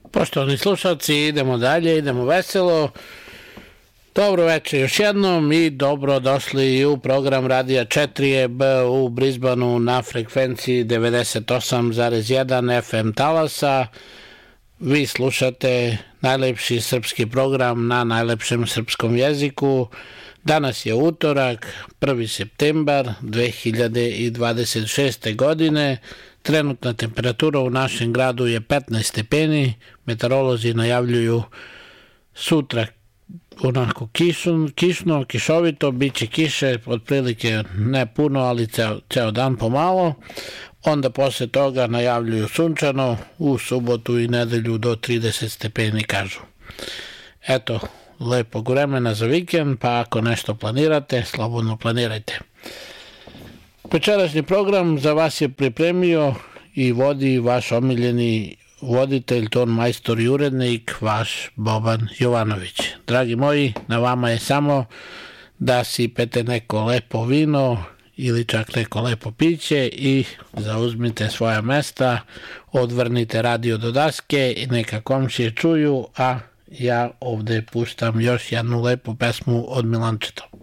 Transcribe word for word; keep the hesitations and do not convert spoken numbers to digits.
Poštovani slušalci, idemo dalje, idemo veselo. Dobro večer još jednom i dobro došli u program Radija četiri E B u Brisbaneu na frekvenciji devedeset osam zarez jedan F M talasa. Vi slušate najlepši srpski program na najlepšem srpskom jeziku. Danas je utorak, prvi septembar dve hiljade dvadeset šeste. godine. Trenutna temperatura u našem gradu je petnaest stepeni. Meteorolozi najavljuju sutra onako kišno, kišno, kišovito, bit će kiše, otprilike ne puno, ali ceo, ceo dan pomalo. Onda posle toga najavljuju sunčano, u subotu i nedelju do trideset stepeni kažu. Eto, lepog vremena za vikend, pa ako nešto planirate, slobodno planirajte. Večerašnji program za vas je pripremio i vodi vaš omiljeni voditelj, ton majstor i urednik, vaš Boban Jovanović. Dragi moji, na vama je samo da sipete neko lepo vino ili čak neko lepo piće i zauzmite svoja mesta, odvrnite radio do daske i neka komšije čuju, a ja ovde puštam još jednu lepu pesmu od Milančeta.